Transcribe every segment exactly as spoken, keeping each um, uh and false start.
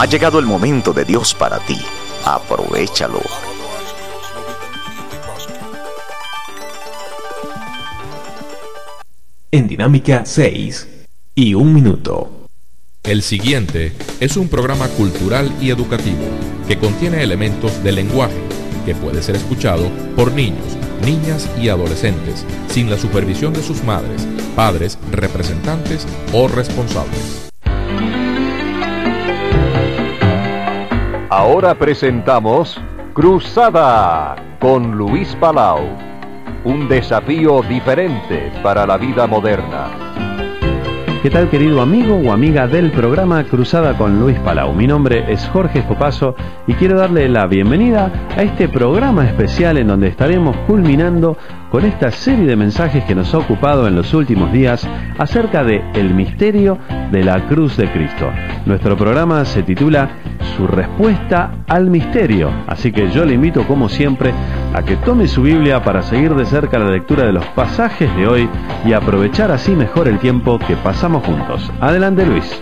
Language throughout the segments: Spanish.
Ha llegado el momento de Dios para ti. Aprovéchalo. En Dinámica seis y un minuto. El siguiente es un programa cultural y educativo que contiene elementos del lenguaje que puede ser escuchado por niños, niñas y adolescentes sin la supervisión de sus madres, padres, representantes o responsables. Ahora presentamos Cruzada con Luis Palau, un desafío diferente para la vida moderna. ¿Qué tal, querido amigo o amiga del programa Cruzada con Luis Palau? Mi nombre es Jorge Escopazo y quiero darle la bienvenida a este programa especial en donde estaremos culminando con esta serie de mensajes que nos ha ocupado en los últimos días acerca de el misterio de la cruz de Cristo. Nuestro programa se titula Su respuesta al misterio, así que yo le invito como siempre a que tome su Biblia para seguir de cerca la lectura de los pasajes de hoy y aprovechar así mejor el tiempo que pasamos juntos. Adelante, Luis.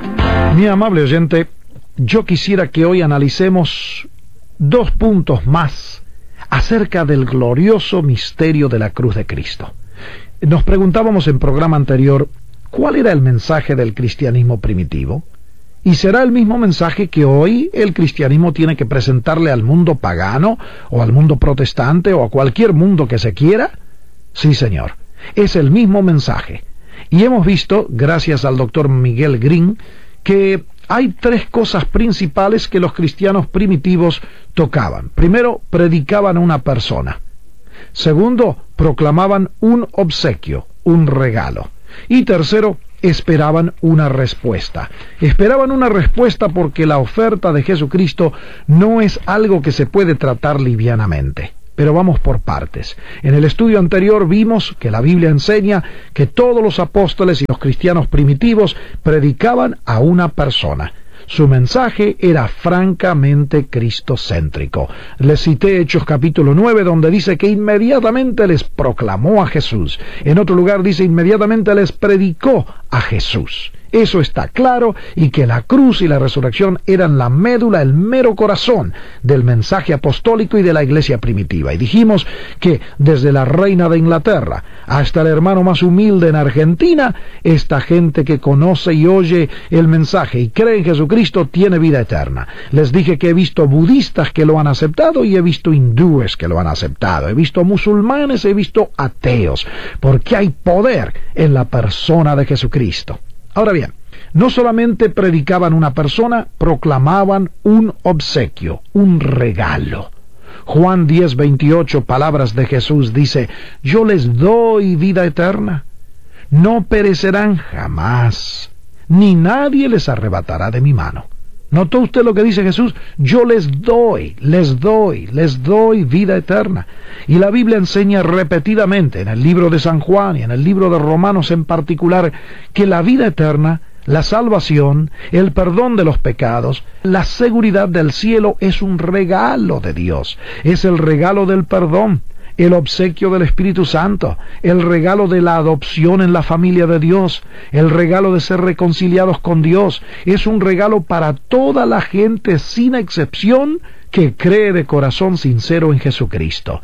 Mi amable oyente, yo quisiera que hoy analicemos dos puntos más acerca del glorioso misterio de la cruz de Cristo. Nos preguntábamos en programa anterior, ¿cuál era el mensaje del cristianismo primitivo? ¿Y será el mismo mensaje que hoy el cristianismo tiene que presentarle al mundo pagano, o al mundo protestante, o a cualquier mundo que se quiera? Sí, señor, es el mismo mensaje. Y hemos visto, gracias al doctor Miguel Green, que hay tres cosas principales que los cristianos primitivos tocaban. Primero, predicaban a una persona. Segundo, proclamaban un obsequio, un regalo. Y tercero, esperaban una respuesta. Esperaban una respuesta porque la oferta de Jesucristo no es algo que se puede tratar livianamente. Pero vamos por partes. En el estudio anterior vimos que la Biblia enseña que todos los apóstoles y los cristianos primitivos predicaban a una persona. Su mensaje era francamente cristocéntrico. Les cité Hechos capítulo nueve, donde dice que inmediatamente les proclamó a Jesús. En otro lugar dice inmediatamente les predicó a Jesús. Eso está claro, y que la cruz y la resurrección eran la médula, el mero corazón del mensaje apostólico y de la iglesia primitiva. Y dijimos que desde la reina de Inglaterra hasta el hermano más humilde en Argentina, esta gente que conoce y oye el mensaje y cree en Jesucristo tiene vida eterna. Les dije que he visto budistas que lo han aceptado y he visto hindúes que lo han aceptado. He visto musulmanes, he visto ateos, porque hay poder en la persona de Jesucristo. Ahora bien, no solamente predicaban una persona, proclamaban un obsequio, un regalo. Juan diez veintiocho, palabras de Jesús, dice, yo les doy vida eterna, no perecerán jamás, ni nadie les arrebatará de mi mano. ¿Notó usted lo que dice Jesús? Yo les doy, les doy, les doy vida eterna. Y la Biblia enseña repetidamente, en el libro de San Juan y en el libro de Romanos en particular, que la vida eterna, la salvación, el perdón de los pecados, la seguridad del cielo es un regalo de Dios. Es el regalo del perdón, el obsequio del Espíritu Santo, el regalo de la adopción en la familia de Dios, el regalo de ser reconciliados con Dios. Es un regalo para toda la gente sin excepción que cree de corazón sincero en Jesucristo.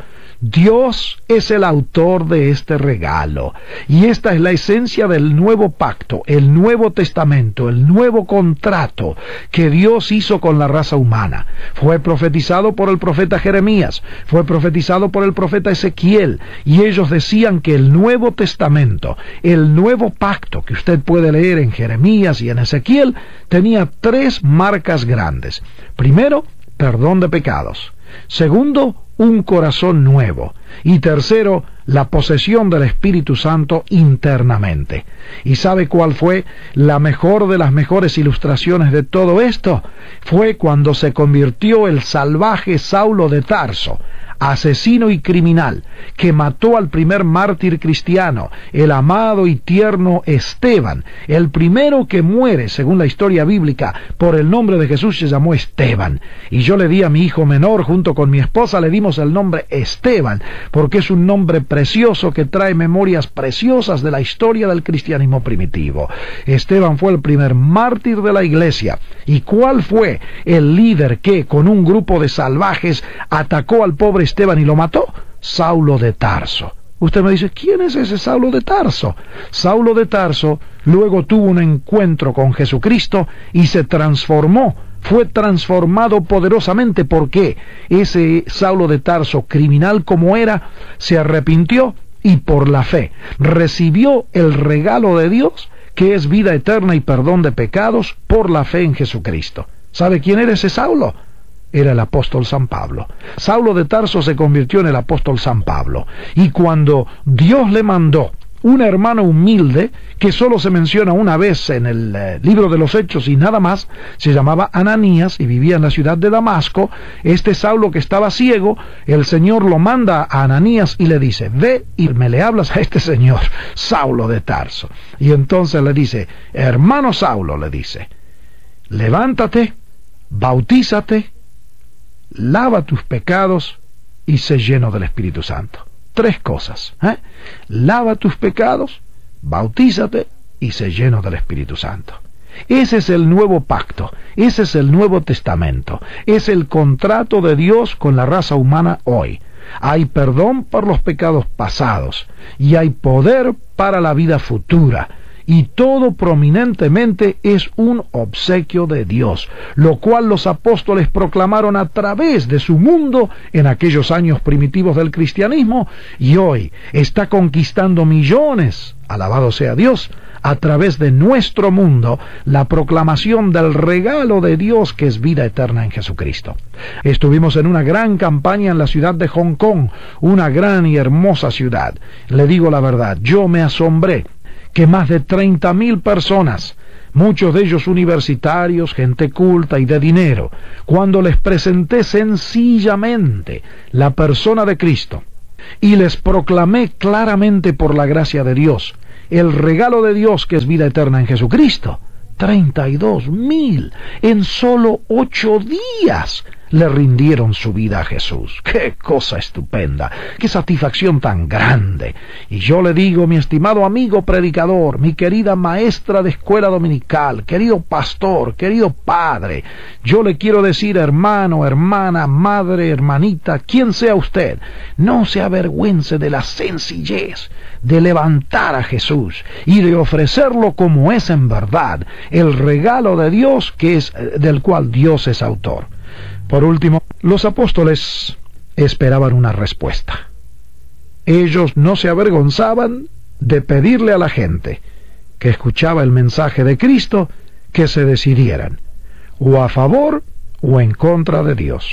Dios es el autor de este regalo, y esta es la esencia del nuevo pacto, el Nuevo Testamento, el nuevo contrato que Dios hizo con la raza humana. Fue profetizado por el profeta Jeremías, fue profetizado por el profeta Ezequiel, y ellos decían que el Nuevo Testamento, el nuevo pacto que usted puede leer en Jeremías y en Ezequiel, tenía tres marcas grandes. Primero, perdón de pecados. Segundo, un corazón nuevo. Y tercero, la posesión del Espíritu Santo internamente. ¿Y sabe cuál fue la mejor de las mejores ilustraciones de todo esto? Fue cuando se convirtió el salvaje Saulo de Tarso, asesino y criminal, que mató al primer mártir cristiano, el amado y tierno Esteban. El primero que muere, según la historia bíblica, por el nombre de Jesús se llamó Esteban. Y yo le di a mi hijo menor, junto con mi esposa, le dimos Dios el nombre Esteban, porque es un nombre precioso que trae memorias preciosas de la historia del cristianismo primitivo. Esteban fue el primer mártir de la iglesia. ¿Y cuál fue el líder que, con un grupo de salvajes, atacó al pobre Esteban y lo mató? Saulo de Tarso. Usted me dice, ¿quién es ese Saulo de Tarso? Saulo de Tarso luego tuvo un encuentro con Jesucristo y se transformó, fue transformado poderosamente. Porque ese Saulo de Tarso, criminal como era, se arrepintió y por la fe recibió el regalo de Dios, que es vida eterna y perdón de pecados por la fe en Jesucristo. ¿Sabe quién era ese Saulo? Era el apóstol San Pablo. Saulo de Tarso se convirtió en el apóstol San Pablo. Y cuando Dios le mandó un hermano humilde, que solo se menciona una vez en el eh, libro de los Hechos y nada más, se llamaba Ananías y vivía en la ciudad de Damasco, este Saulo que estaba ciego, el Señor lo manda a Ananías y le dice, ve y me le hablas a este señor, Saulo de Tarso. Y entonces le dice, hermano Saulo, le dice, levántate, bautízate, lava tus pecados y sé lleno del Espíritu Santo. Tres cosas, ¿eh? Lava tus pecados, bautízate y sé lleno del Espíritu Santo. Ese es el nuevo pacto, ese es el Nuevo Testamento, es el contrato de Dios con la raza humana hoy. Hay perdón por los pecados pasados y hay poder para la vida futura. Y todo prominentemente es un obsequio de Dios, lo cual los apóstoles proclamaron a través de su mundo en aquellos años primitivos del cristianismo, y hoy está conquistando millones, alabado sea Dios, a través de nuestro mundo, la proclamación del regalo de Dios que es vida eterna en Jesucristo. Estuvimos en una gran campaña en la ciudad de Hong Kong, una gran y hermosa ciudad. Le digo la verdad, yo me asombré que más de treinta mil personas, muchos de ellos universitarios, gente culta y de dinero, cuando les presenté sencillamente la persona de Cristo y les proclamé claramente por la gracia de Dios el regalo de Dios que es vida eterna en Jesucristo, treinta y dos mil en solo ocho días le rindieron su vida a Jesús. ¡Qué cosa estupenda! ¡Qué satisfacción tan grande! Y yo le digo, mi estimado amigo predicador, mi querida maestra de escuela dominical, querido pastor, querido padre, yo le quiero decir, hermano, hermana, madre, hermanita, quien sea usted, no se avergüence de la sencillez de levantar a Jesús y de ofrecerlo como es en verdad, el regalo de Dios que es del cual Dios es autor. Por último, los apóstoles esperaban una respuesta. Ellos no se avergonzaban de pedirle a la gente que escuchaba el mensaje de Cristo que se decidieran, o a favor o en contra de Dios.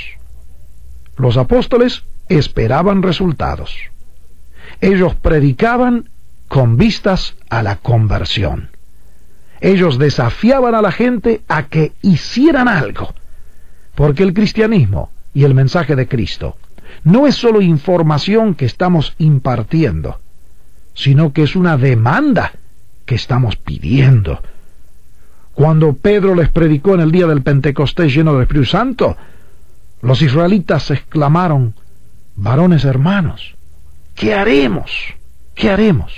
Los apóstoles esperaban resultados. Ellos predicaban con vistas a la conversión. Ellos desafiaban a la gente a que hicieran algo. Porque el cristianismo y el mensaje de Cristo no es solo información que estamos impartiendo, sino que es una demanda que estamos pidiendo. Cuando Pedro les predicó en el día del Pentecostés lleno del Espíritu Santo, los israelitas exclamaron, varones hermanos, ¿qué haremos? ¿Qué haremos?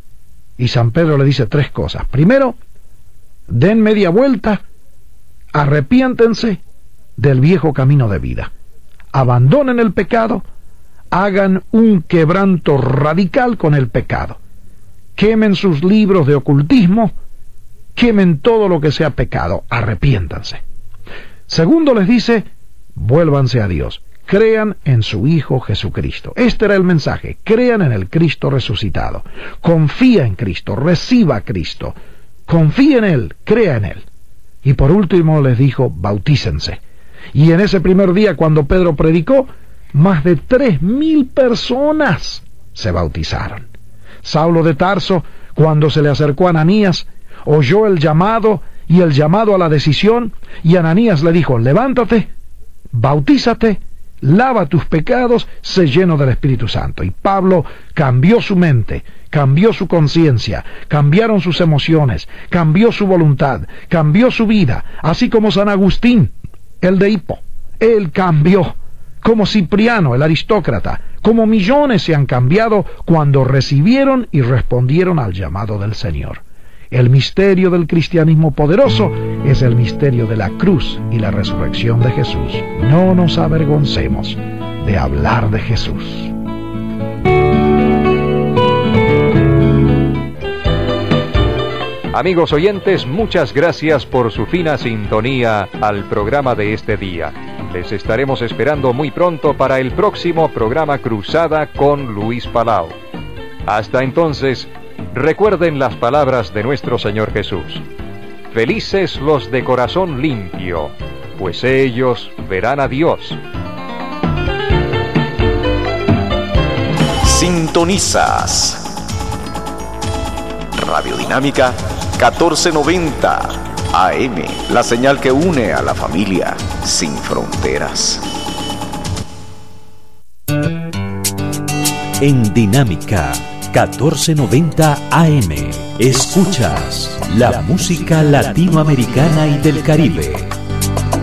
Y San Pedro le dice tres cosas. Primero, den media vuelta, arrepiéntense del viejo camino de vida, abandonen el pecado, hagan un quebranto radical con el pecado, quemen sus libros de ocultismo, quemen todo lo que sea pecado, arrepiéntanse. Segundo les dice, vuélvanse a Dios, crean en su Hijo Jesucristo. Este era el mensaje, crean en el Cristo resucitado, confía en Cristo, reciba a Cristo, confía en Él, crea en Él. Y por último les dijo, bautícense. Y en ese primer día, cuando Pedro predicó, más de tres mil personas se bautizaron. Saulo de Tarso, cuando se le acercó a Ananías, oyó el llamado y el llamado a la decisión, y Ananías le dijo, levántate, bautízate, lava tus pecados, sé lleno del Espíritu Santo. Y Pablo cambió su mente, cambió su conciencia, cambiaron sus emociones, cambió su voluntad, cambió su vida, así como San Agustín, el de Hippo. Él cambió como Cipriano, el aristócrata, como millones se han cambiado cuando recibieron y respondieron al llamado del Señor. El misterio del cristianismo poderoso es el misterio de la cruz y la resurrección de Jesús. No nos avergoncemos de hablar de Jesús. Amigos oyentes, muchas gracias por su fina sintonía al programa de este día. Les estaremos esperando muy pronto para el próximo programa Cruzada con Luis Palau. Hasta entonces, recuerden las palabras de nuestro Señor Jesús. Felices los de corazón limpio, pues ellos verán a Dios. Sintonizas Radiodinámica catorce noventa A M, la señal que une a la familia sin fronteras. En Dinámica catorce noventa A M escuchas la música latinoamericana y del Caribe.